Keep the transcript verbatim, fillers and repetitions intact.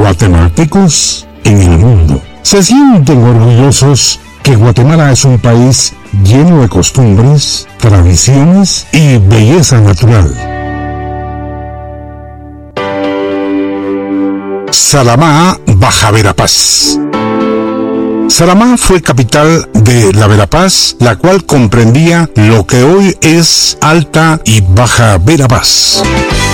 guatemaltecos en el mundo se sienten orgullosos que Guatemala es un país lleno de costumbres, tradiciones y belleza natural. Saramá, Baja Verapaz. Saramá fue capital de la Verapaz, la cual comprendía lo que hoy es Alta y Baja Verapaz.